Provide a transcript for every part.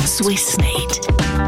Swissmade.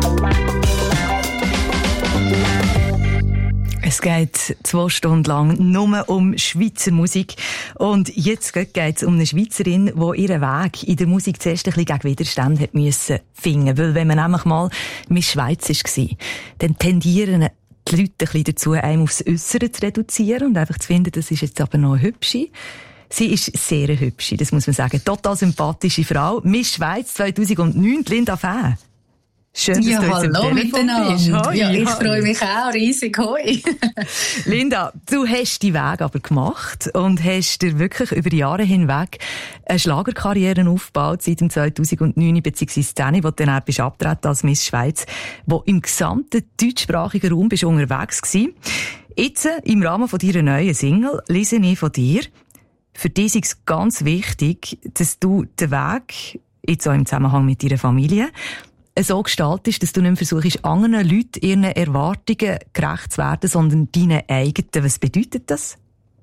Es geht 2 Stunden lang nur um Schweizer Musik. Und jetzt geht es um eine Schweizerin, die ihren Weg in der Musik zuerst ein bisschen gegen Widerstand hat müssen finden. Weil wenn man nämlich mal Miss Schweiz war, dann tendieren die Leute ein bisschen dazu, einem aufs Äussere zu reduzieren und einfach zu finden, das ist jetzt aber noch eine Hübsche. Sie ist sehr eine Hübsche, das muss man sagen. Total sympathische Frau. Miss Schweiz 2009, Linda Fäh. Schön, dass du jetzt im Telefon bist. Hoi, ja, ich freue mich auch riesig. Hoi. Linda, du hast die Weg aber gemacht und hast dir wirklich über Jahre hinweg eine Schlagerkarriere aufgebaut, seit dem 2009 bzw. 10, wo du dann bist abgetreten als Miss Schweiz, wo im gesamten deutschsprachigen Raum bist unterwegs gewesen. Jetzt, im Rahmen von deiner neuen Single, lese ich von dir, für dich ist es ganz wichtig, dass du den Weg, jetzt auch im Zusammenhang mit deiner Familie, so gestaltest, dass du nicht mehr versuchst, anderen Leuten ihren Erwartungen gerecht zu werden, sondern deinen eigenen. Was bedeutet das?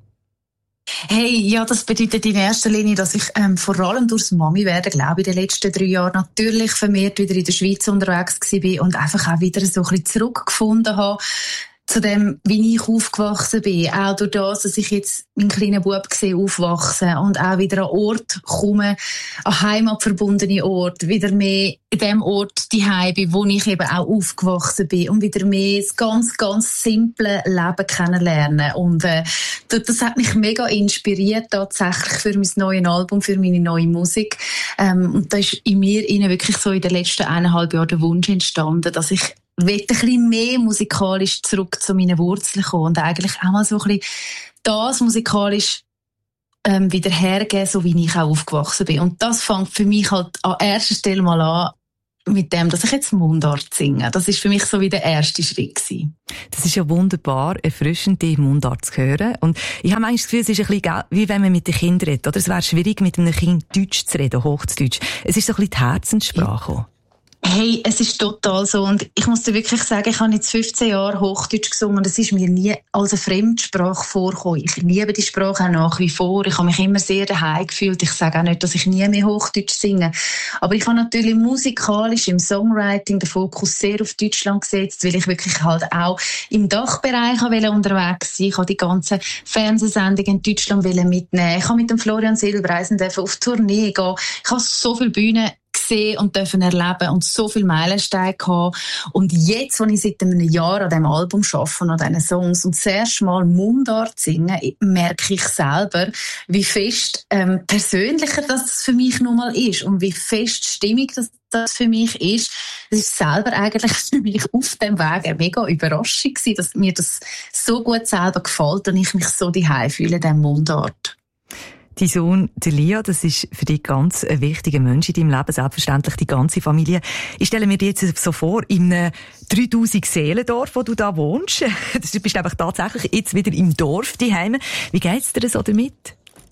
Hey, ja, das bedeutet in erster Linie, dass ich vor allem durchs Mami werden, glaube ich, in den letzten 3 Jahren natürlich vermehrt wieder in der Schweiz unterwegs war und einfach auch wieder so ein bisschen zurückgefunden habe zu dem, wie ich aufgewachsen bin. Auch durch das, dass ich jetzt meinen kleinen Bub sehe aufwachsen und auch wieder an Ort komme, an heimatverbundene Ort, wieder mehr in dem Ort daheim bin, wo ich eben auch aufgewachsen bin und wieder mehr das ganz, ganz simple Leben kennenlernen. Und das hat mich mega inspiriert tatsächlich für mein neues Album, für meine neue Musik. Und da ist in mir wirklich so in den letzten 1,5 Jahren der Wunsch entstanden, dass ich ein bisschen mehr musikalisch zurück zu meinen Wurzeln kommen und eigentlich auch mal so ein bisschen das musikalisch wieder hergeben, so wie ich auch aufgewachsen bin. Und das fängt für mich halt an erster Stelle mal an mit dem, dass ich jetzt Mundart singe. Das ist für mich so wie der erste Schritt gewesen. Das ist ja wunderbar, erfrischend, die Mundart zu hören. Und ich habe eigentlich das Gefühl, es ist ein bisschen wie wenn man mit den Kindern redet. Oder es wäre schwierig, mit einem Kind Deutsch zu reden, Hochdeutsch. Es ist so ein bisschen die Herzenssprache. Hey, es ist total so. Und ich muss dir wirklich sagen, ich habe jetzt 15 Jahre Hochdeutsch gesungen und es ist mir nie als eine Fremdsprache vorgekommen. Ich liebe die Sprache auch nach wie vor. Ich habe mich immer sehr daheim gefühlt. Ich sage auch nicht, dass ich nie mehr Hochdeutsch singe. Aber ich habe natürlich musikalisch im Songwriting den Fokus sehr auf Deutschland gesetzt, weil ich wirklich halt auch im Dachbereich unterwegs sein. Ich habe die ganzen Fernsehsendungen in Deutschland mitnehmen. Ich habe mit dem Florian Silbereisen auf Tournee gehen. Ich habe so viele Bühnen gesehen und dürfen erleben und so viele Meilensteine gehabt. Und jetzt, als ich seit einem Jahr an diesem Album arbeite und an diesen Songs und das erste Mal Mundart singe, merke ich selber, wie fest persönlicher das für mich nun mal ist und wie fest stimmig das für mich ist. Das ist selber eigentlich für mich auf dem Weg eine mega Überraschung gewesen, dass mir das so gut selber gefällt und ich mich so daheim fühle in diesem Mundart. Dein Sohn, der Lia, das ist für dich ganz ein wichtiger Mensch in deinem Leben, selbstverständlich die ganze Familie. Ich stelle mir dir jetzt so vor, in einem 3000-Seelendorf, wo du da wohnst. Du bist einfach tatsächlich jetzt wieder im Dorf daheim. Wie geht's dir so damit?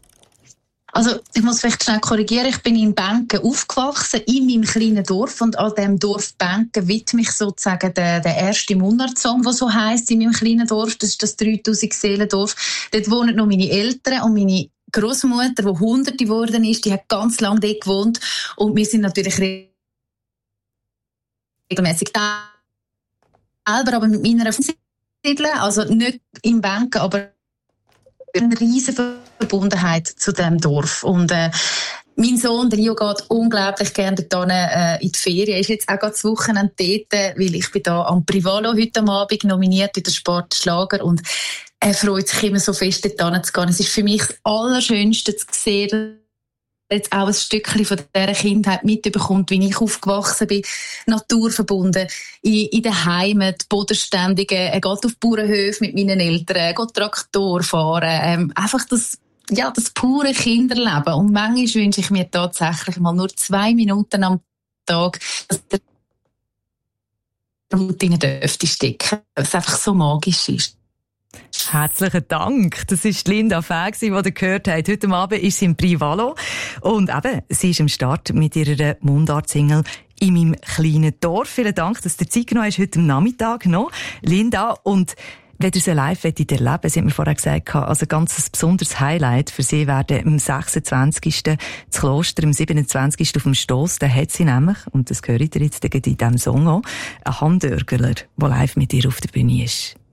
Also, ich muss vielleicht schnell korrigieren. Ich bin in Benken aufgewachsen, in meinem kleinen Dorf. Und an diesem Dorf Benken widme ich sozusagen der erste Mundart-Song, der so heisst in meinem kleinen Dorf. Das ist das 3000-Seelendorf. Dort wohnen noch meine Eltern und meine Großmutter, die 100 geworden ist, die hat ganz lange dort gewohnt. Und wir sind natürlich regelmässig da. Aber mit meiner Familie, also nicht in Benken, aber eine riesige Verbundenheit zu diesem Dorf. Und mein Sohn, der Rio, geht unglaublich gerne dort in die Ferien. Er ist jetzt auch das Wochenende dort, weil ich bin da am Privalo heute am Abend nominiert in der Sport Schlager und er freut sich immer so fest, dort zu gehen. Es ist für mich das Allerschönste zu sehen, jetzt auch ein Stückchen von dieser Kindheit mitbekommt, wie ich aufgewachsen bin, naturverbunden, in der Heimat, bodenständig, er geht auf Bauernhöfe mit meinen Eltern, er geht Traktor fahren, einfach das pure Kinderleben. Und manchmal wünsche ich mir tatsächlich mal nur 2 Minuten am Tag, dass der Mut in den Döfte stecken, weil es einfach so magisch ist. Herzlichen Dank. Das ist Linda Fäh, die ihr gehört habt. Heute Abend ist sie im Privalo. Und eben, sie ist am Start mit ihrer Mundart-Single «In meinem kleinen Dorf». Vielen Dank, dass du Zeit genommen hast, heute am Nachmittag noch. Linda, und Wenn ihr sie live erleben, sie hat mir vorher gesagt, also ganz ein besonderes Highlight für sie werden am 26. das Kloster, am 27. auf dem Stoss, da hat sie nämlich, und das höre ich jetzt in diesem Song auch, einen Handörgler, der live mit ihr auf der Bühne ist.